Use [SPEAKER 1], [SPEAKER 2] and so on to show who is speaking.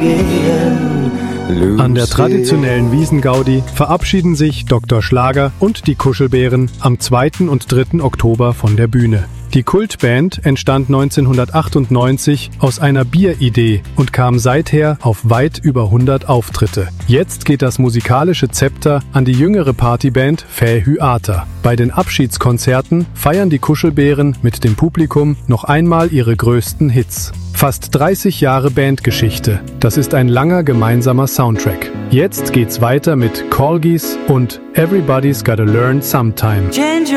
[SPEAKER 1] An der traditionellen Wiesengaudi verabschieden sich Dr. Schlager und die Kuschelbären am 2. und 3. Oktober von der Bühne. Die Kultband entstand 1998 aus einer Bieridee und kam seither auf weit über 100 Auftritte. Jetzt geht das musikalische Zepter an die jüngere Partyband Fähyater. Bei den Abschiedskonzerten feiern die Kuschelbären mit dem Publikum noch einmal ihre größten Hits. Fast 30 Jahre Bandgeschichte. Das ist ein langer gemeinsamer Soundtrack. Jetzt geht's weiter mit Corgis und Everybody's Gotta Learn Sometime.